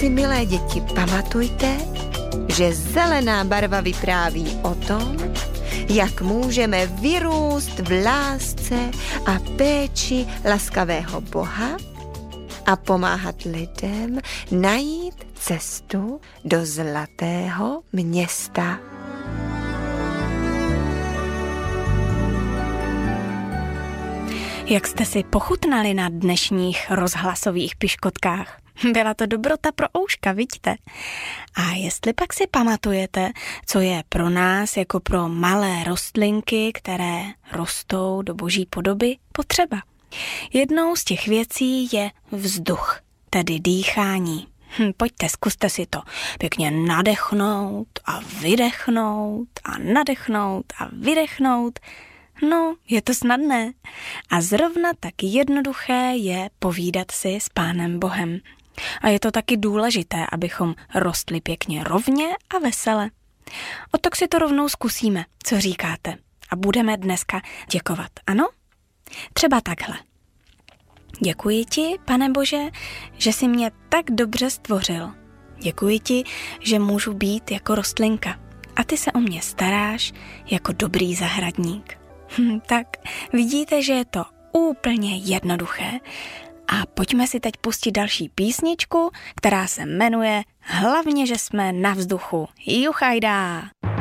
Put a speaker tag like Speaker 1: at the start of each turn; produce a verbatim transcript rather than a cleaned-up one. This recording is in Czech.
Speaker 1: si, milé děti, pamatujte, že zelená barva vypráví o tom, jak můžeme vyrůst v lásce a péči laskavého Boha a pomáhat lidem najít cestu do zlatého města.
Speaker 2: Jak jste si pochutnali na dnešních rozhlasových piškotkách? Byla to dobrota pro ouška, vidíte? A jestli pak si pamatujete, co je pro nás jako pro malé rostlinky, které rostou do boží podoby, potřeba. Jednou z těch věcí je vzduch, tedy dýchání. Hm, pojďte, zkuste si to pěkně nadechnout a vydechnout a nadechnout a vydechnout. No, je to snadné. A zrovna tak jednoduché je povídat si s Pánem Bohem. A je to taky důležité, abychom rostli pěkně rovně a vesele. O tak si to rovnou zkusíme, co říkáte. A budeme dneska děkovat, ano? Třeba takhle. Děkuji ti, Pane Bože, že jsi mě tak dobře stvořil. Děkuji ti, že můžu být jako rostlinka. A ty se o mě staráš jako dobrý zahradník. Hm, tak vidíte, že je to úplně jednoduché. A pojďme si teď pustit další písničku, která se jmenuje Hlavně, že jsme na vzduchu. Juchajda!